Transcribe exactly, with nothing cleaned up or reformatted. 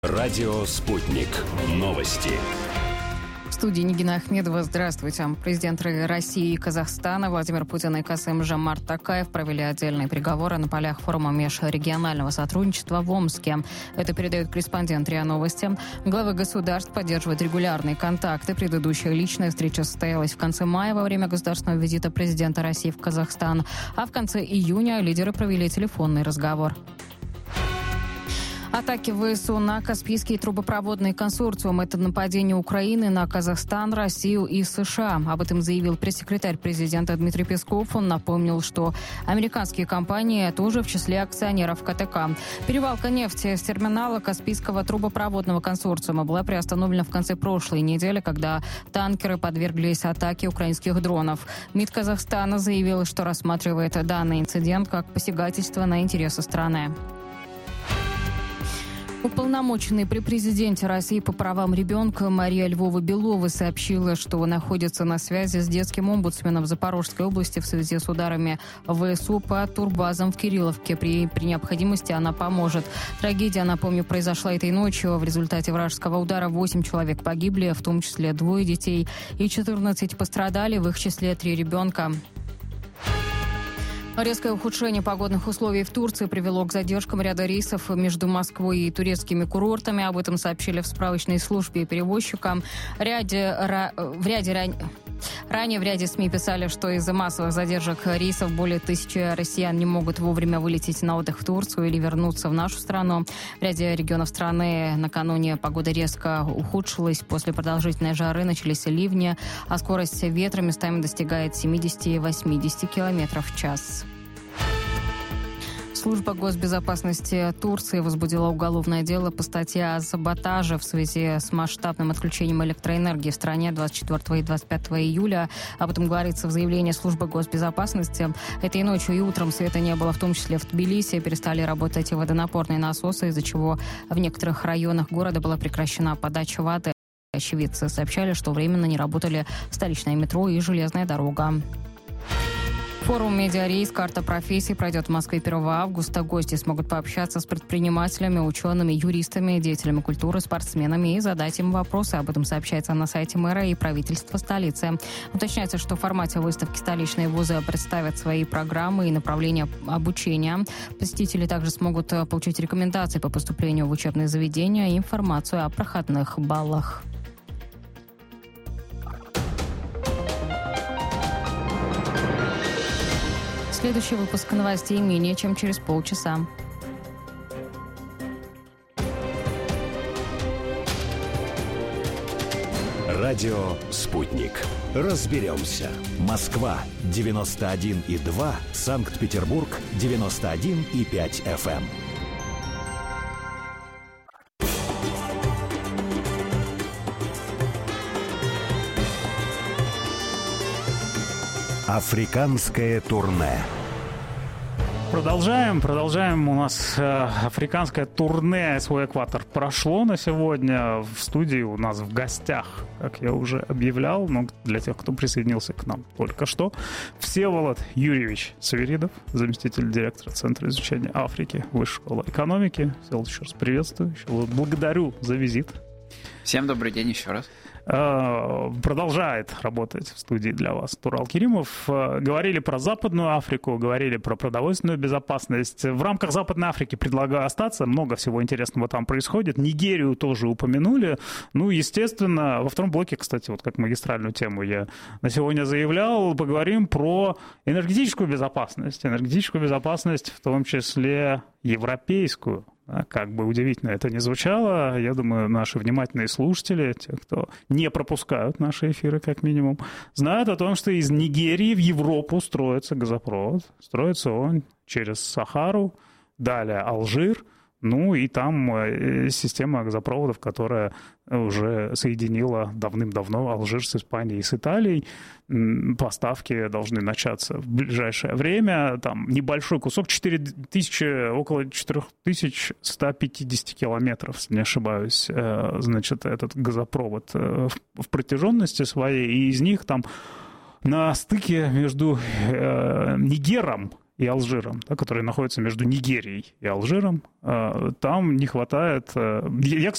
Радио «Спутник». Новости. В студии Нигина Ахмедова. Здравствуйте. Президенты России и Казахстана Владимир Путин и Касым-Жомарт Токаев провели отдельные переговоры на полях форума межрегионального сотрудничества в Омске. Это передает корреспондент РИА Новости. Главы государств поддерживают регулярные контакты. Предыдущая личная встреча состоялась в конце мая во время государственного визита президента России в Казахстан. А в конце июня лидеры провели телефонный разговор. Атаки ВСУ на Каспийский трубопроводный консорциум – это нападение Украины на Казахстан, Россию и США. Об этом заявил пресс-секретарь президента Дмитрий Песков. Он напомнил, что американские компании тоже в числе акционеров КТК. Перевалка нефти с терминала Каспийского трубопроводного консорциума была приостановлена в конце прошлой недели, когда танкеры подверглись атаке украинских дронов. МИД Казахстана заявил, что рассматривает данный инцидент как посягательство на интересы страны. Уполномоченный при президенте России по правам ребенка Мария Львова-Белова сообщила, что находится на связи с детским омбудсменом в Запорожской области в связи с ударами ВСУ по турбазам в Кирилловке. При, при необходимости она поможет. Трагедия, напомню, произошла этой ночью. В результате вражеского удара восемь человек погибли, в том числе двое детей, и четырнадцать пострадали, в их числе три ребенка. Резкое ухудшение погодных условий в Турции привело к задержкам ряда рейсов между Москвой и турецкими курортами. Об этом сообщили в справочной службе перевозчика. Ряде, ра, в ряде ран... Ранее в ряде СМИ писали, что из-за массовых задержек рейсов более тысячи россиян не могут вовремя вылететь на отдых в Турцию или вернуться в нашу страну. В ряде регионов страны накануне погода резко ухудшилась. После продолжительной жары начались ливни, а скорость ветра местами достигает семьдесят-восемьдесят километров в час. Служба госбезопасности Турции возбудила уголовное дело по статье о саботаже в связи с масштабным отключением электроэнергии в стране двадцать четвёртого и двадцать пятого июля. Об этом говорится в заявлении службы госбезопасности. Этой ночью и утром света не было, в том числе в Тбилиси. Перестали работать и водонапорные насосы, из-за чего в некоторых районах города была прекращена подача воды. Очевидцы сообщали, что временно не работали столичное метро и железная дорога. Форум «Медиарейс. Карта профессий» пройдет в Москве первого августа. Гости смогут пообщаться с предпринимателями, учеными, юристами, деятелями культуры, спортсменами и задать им вопросы. Об этом сообщается на сайте мэра и правительства столицы. Уточняется, что в формате выставки столичные вузы представят свои программы и направления обучения. Посетители также смогут получить рекомендации по поступлению в учебные заведения и информацию о проходных баллах. Следующий выпуск новостей менее чем через полчаса. Радио «Спутник». Разберемся. Москва девяносто один и два, Санкт-Петербург девяносто один и пять эф эм. Африканское турне. Продолжаем, продолжаем. У нас э, африканское турне «Свой экватор» прошло на сегодня. В студии у нас в гостях, как я уже объявлял, но для тех, кто присоединился к нам только что, Всеволод Юрьевич Свиридов, заместитель директора Центра изучения Африки Высшей школы экономики. Всеволод, еще раз приветствую, еще раз благодарю за визит. Всем добрый день еще раз. Продолжает работать в студии для вас Турал Керимов. Говорили про Западную Африку, говорили про продовольственную безопасность. В рамках Западной Африки предлагаю остаться. Много всего интересного там происходит. Нигерию тоже упомянули. Ну, естественно, во втором блоке, кстати, вот как магистральную тему я на сегодня заявлял, поговорим про энергетическую безопасность. Энергетическую безопасность, в том числе европейскую. Как бы удивительно это ни звучало, я думаю, наши внимательные слушатели, те, кто не пропускают наши эфиры, как минимум, знают о том, что из Нигерии в Европу строится газопровод. Строится он через Сахару, далее Алжир, ну и там система газопроводов, которая уже соединила давным-давно Алжир с Испанией и с Италией. Поставки должны начаться в ближайшее время. Там небольшой кусок, четыре тысячи, около четыре тысячи сто пятьдесят километров, если не ошибаюсь, значит, этот газопровод в протяженности своей. И из них там на стыке между Нигером и Алжиром, да, который находится между Нигерией и Алжиром. Там не хватает... Я,